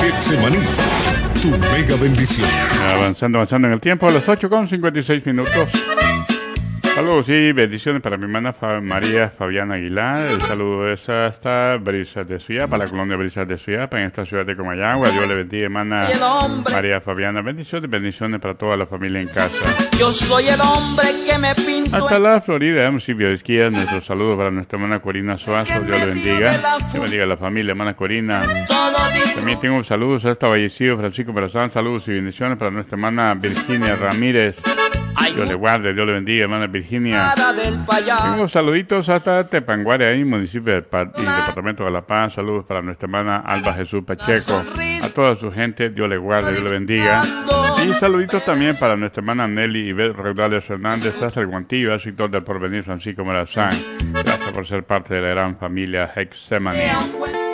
Getsemaní, tu mega bendición. Avanzando en el tiempo, a las 8:56 minutos. Saludos y bendiciones para mi hermana María Fabiana Aguilar. El saludo es hasta Brisas de Suyapa, la colonia Brisas de Suyapa, en esta ciudad de Comayagua. Dios le bendiga, hermana María Fabiana. Bendiciones para toda la familia en casa. Yo soy el hombre que me pinto. Hasta la Florida, municipio de Esquía. Nuestro saludo para nuestra hermana Corina Suazo. Dios le bendiga. Dios bendiga a la familia, hermana Corina. También tengo saludos hasta Vallecido, Francisco Perazán. Saludos y bendiciones para nuestra hermana Virginia Ramírez. Dios le guarde, Dios le bendiga, hermana Virginia. Tengo saluditos hasta Tepanguare, ahí, municipio y departamento de La Paz. Saludos para nuestra hermana Alba Jesús Pacheco. A toda su gente, Dios le guarde, Dios le bendiga. Y saluditos también para nuestra hermana Nelly Ibet Raudales Hernández, hasta el Guantillo, al sector del Porvenir Francisco Morazán. Gracias por ser parte de la gran familia Getsemaní.